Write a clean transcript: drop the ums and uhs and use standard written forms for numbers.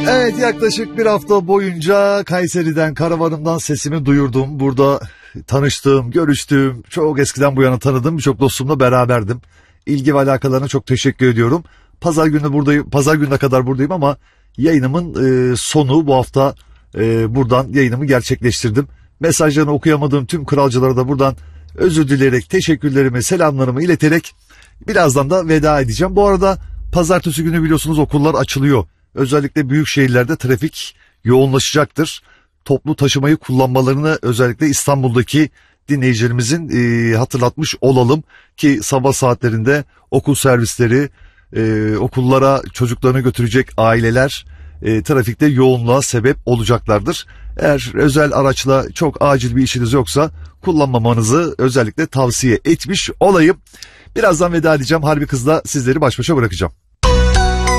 Evet, yaklaşık bir hafta boyunca Kayseri'den, karavanımdan sesimi duyurdum. Burada tanıştığım, görüştüğüm, çok eskiden bu yana tanıdığım birçok dostumla beraberdim. İlgi ve alakalarına çok teşekkür ediyorum. Pazar günü buradayım, pazar gününe kadar buradayım ama yayınımın sonu bu hafta buradan yayınımı gerçekleştirdim. Mesajlarını okuyamadığım tüm kralcılara da buradan özür dileyerek, teşekkürlerimi, selamlarımı ileterek birazdan da veda edeceğim. Bu arada pazartesi günü biliyorsunuz okullar açılıyor. Özellikle büyük şehirlerde trafik yoğunlaşacaktır. Toplu taşımayı kullanmalarını özellikle İstanbul'daki dinleyicilerimizin hatırlatmış olalım ki sabah saatlerinde okul servisleri, okullara çocuklarını götürecek aileler trafikte yoğunluğa sebep olacaklardır. Eğer özel araçla çok acil bir işiniz yoksa kullanmamanızı özellikle tavsiye etmiş olayım. Birazdan veda edeceğim. Harbi Kız'la sizleri baş başa bırakacağım.